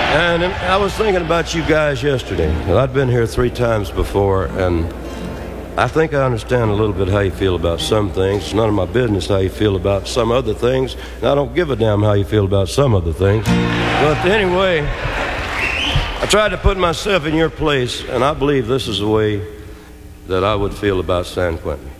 And I was thinking about you guys yesterday. I'd been here 3 times before, and I think I understand a little bit how you feel about some things. It's none of my business how you feel about some other things, and I don't give a damn how you feel about some other things. But anyway, I tried to put myself in your place, and I believe this is the way that I would feel about San Quentin.